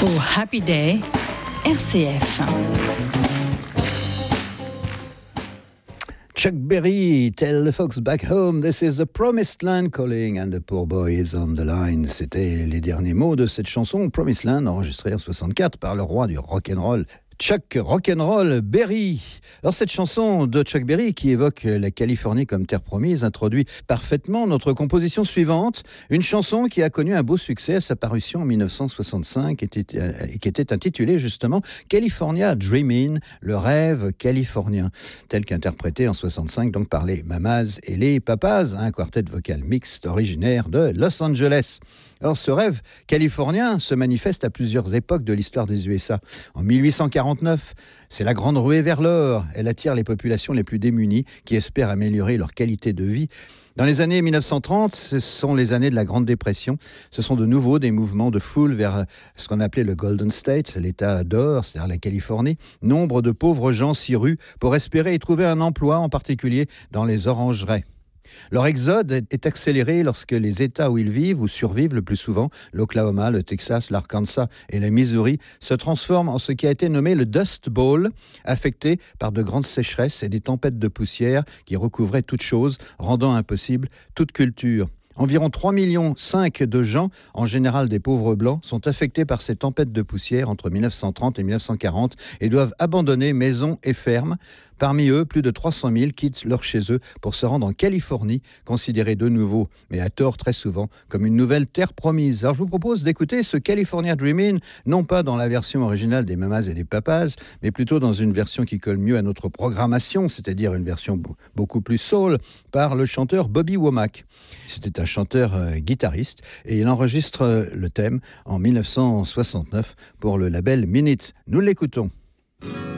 Pour Happy Day, RCF. Chuck Berry, Tell the Folks Back Home, This is the Promised Land Calling and the Poor Boy is on the Line. C'était les derniers mots de cette chanson Promised Land, enregistrée en 64 par le roi du rock'n'roll, Chuck Rock'n'Roll Berry. Alors cette chanson de Chuck Berry qui évoque la Californie comme terre promise introduit parfaitement notre composition suivante, une chanson qui a connu un beau succès à sa parution en 1965 et qui était intitulée justement California Dreamin', le rêve californien, tel qu'interprété en 65 donc par les Mamas et les Papas, un quartet vocal mixte originaire de Los Angeles. Alors ce rêve californien se manifeste à plusieurs époques de l'histoire des USA. En 1849, c'est la grande ruée vers l'or. Elle attire les populations les plus démunies qui espèrent améliorer leur qualité de vie. Dans les années 1930, ce sont les années de la Grande Dépression. Ce sont de nouveau des mouvements de foule vers ce qu'on appelait le Golden State, l'État d'or, c'est-à-dire la Californie. Nombre de pauvres gens s'y ruent pour espérer y trouver un emploi, en particulier dans les orangeries. Leur exode est accéléré lorsque les États où ils vivent ou survivent le plus souvent, l'Oklahoma, le Texas, l'Arkansas et le Missouri, se transforment en ce qui a été nommé le Dust Bowl, affecté par de grandes sécheresses et des tempêtes de poussière qui recouvraient toute chose, rendant impossible toute culture. Environ 3,5 millions de gens, en général des pauvres blancs, sont affectés par ces tempêtes de poussière entre 1930 et 1940 et doivent abandonner maisons et fermes. Parmi eux, plus de 300 000 quittent leur chez eux pour se rendre en Californie, considérée de nouveau, mais à tort très souvent, comme une nouvelle terre promise. Alors je vous propose d'écouter ce California Dreamin', non pas dans la version originale des Mamas et des Papas, mais plutôt dans une version qui colle mieux à notre programmation, c'est-à-dire une version beaucoup plus soul, par le chanteur Bobby Womack. C'était un chanteur guitariste et il enregistre le thème en 1969 pour le label Minutes. Nous l'écoutons.